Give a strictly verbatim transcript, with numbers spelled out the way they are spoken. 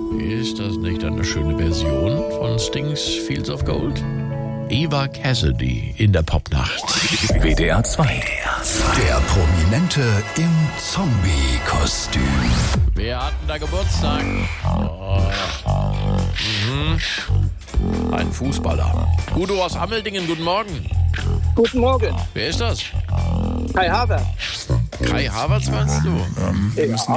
Ist das nicht eine schöne Version von Stings Fields of Gold? Eva Cassidy in der Popnacht. W D R zwei. Der Prominente im Zombie-Kostüm. Wer hat denn da Geburtstag? Oh. Mhm. Ein Fußballer. Udo aus Ammeldingen, guten Morgen. Guten Morgen. Wer ist das? Kai Havertz. Kai Havertz meinst du? Ähm, wir müssen